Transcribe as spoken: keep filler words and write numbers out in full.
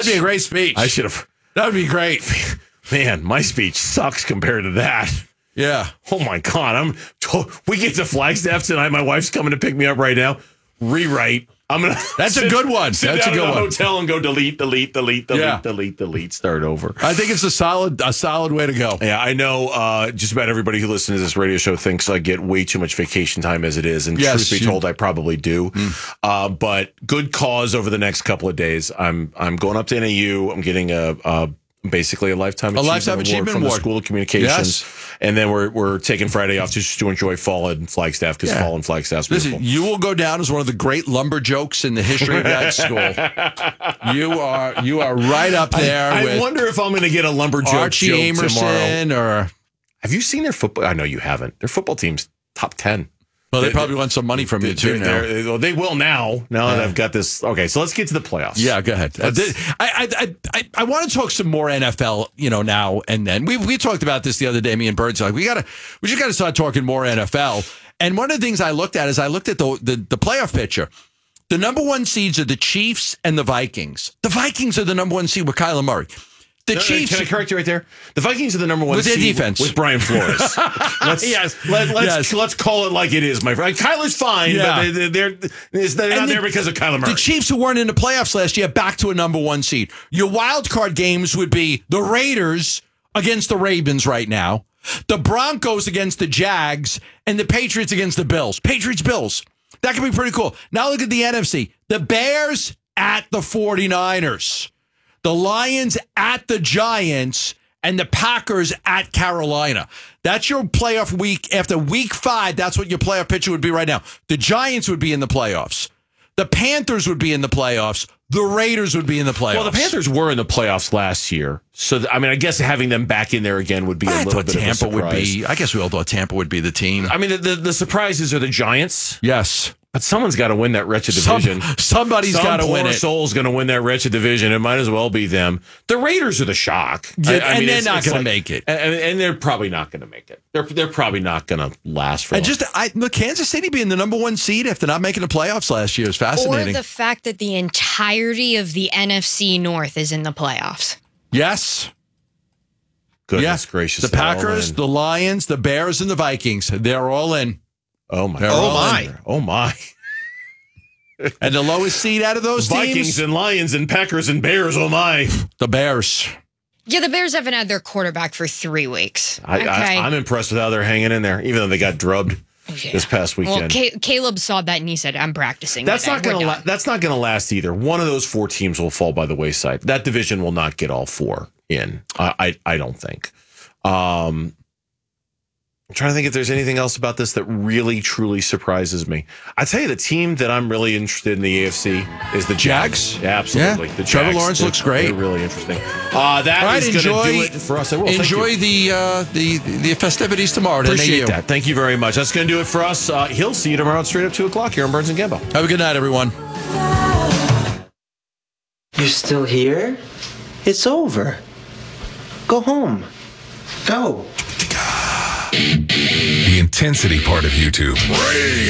That'd be a great speech. I should have. That would be great. Man, my speech sucks compared to that. Yeah. Oh my God. I'm. We get to Flagstaff tonight. My wife's coming to pick me up right now. Rewrite. I'm gonna. That's sit, a good one. Sit That's down a good in the one. hotel and go delete, delete, delete, delete, Yeah. delete, delete. Start over. I think it's a solid, a solid way to go. Yeah, I know. Uh, just about everybody who listens to this radio show thinks I get way too much vacation time as it is, and Yes, truth be you- told, I probably do. Mm. Uh, but good cause over the next couple of days. I'm I'm going up to N A U. I'm getting a. a basically a lifetime A achievement lifetime award achievement from award. the School of Communications, Yes. and then we're we're taking Friday off just to enjoy fall in Flagstaff because Yeah. fall in Flagstaff's Listen, beautiful. you will go down as one of the great lumber jokes in the history of that school. You are you are right up there I, I with wonder if I'm going to get a lumber joke Archie joke tomorrow. Amerson or Have you seen their football? I know you haven't. Their football team's top ten. well, they They- probably want some money from you too now. They're- they're- They will now. Now that I've got this. Okay, so let's get to the playoffs. Yeah, go ahead. Uh, th- I, I I I want to talk some more N F L, you know, now and then. We we talked about this the other day. Me and Birds like we gotta we just gotta start talking more N F L. And one of the things I looked at is I looked at the the, the playoff picture. The number one seeds are the Chiefs and the Vikings. The Vikings are the number one seed with Kyler Murray. The No, no, Chiefs. Can I correct you right there? The Vikings are the number one With their seed defense. with Brian Flores. let's, Yes. Let, let's Yes. let's call it like it is, my friend. Kyler's fine, Yeah. but they, they're they're, they're not And the- there because of Kyler Murray. The Chiefs, who weren't in the playoffs last year, back to a number one seed. Your wild card games would be the Raiders against the Ravens right now, the Broncos against the Jags, and the Patriots against the Bills. Patriots, Bills. That could be pretty cool. Now look at the N F C. The Bears at the 49ers. The Lions at the Giants, and the Packers at Carolina. That's your playoff week. After week five, that's what your playoff picture would be right now. The Giants would be in the playoffs. The Panthers would be in the playoffs. The Raiders would be in the playoffs. Well, the Panthers were in the playoffs last year, so th- I mean, I guess having them back in there again would be a I little thought bit Tampa of a would surprise. be. I guess we all thought Tampa would be the team. I mean, the, the, the surprises are the Giants, Yes. but someone's got to win that wretched Some- division. somebody's Some got to poor win it. soul's going to win that wretched division. It might as well be them. The Raiders are the shock. Yeah, and they're it's- not it's gonna like- make it. and, and they're probably not going to make it. They're they're probably not going to last for. And long. just I, look, Kansas City being the number one seed after not making the playoffs last year is Or fascinating. the fact that the entirety of the N F C North is in the playoffs. yes. Goodness Yes. gracious, The they're all Packers, in. the Lions, the Bears, and the Vikings. They're all in. oh my, They're oh all my, in. oh my. And the lowest seed out of those Vikings teams, and Lions and Packers and Bears. Oh my! the Bears. Yeah, the Bears haven't had their quarterback for three weeks. I, okay. I, I'm impressed with how they're hanging in there, even though they got drubbed Yeah. this past weekend. Well, Ca- Caleb saw that and he said, "I'm practicing." That's today. not going We're to. La- done." that's not going to last either. One of those four teams will fall by the wayside. That division will not get all four in. I. I, I don't think. Um, I'm trying to think if there's anything else about this that really truly surprises me. I tell you, the team that I'm really interested in the A F C is the Jags. Jags? Yeah, absolutely. Yeah. The Trevor Jags. Lawrence They're- looks great. They're really interesting. Uh, that All right, is going to do enjoy- it for us. I will. Thank Enjoy you. the uh, the the festivities tomorrow. at N A U. Appreciate that. Thank you very much. That's going to do it for us. Uh, he'll see you tomorrow at straight up two o'clock here on Burns and Gambo. Have a good night, everyone. You're still here? It's over. Go home. Go. The intensity part of YouTube.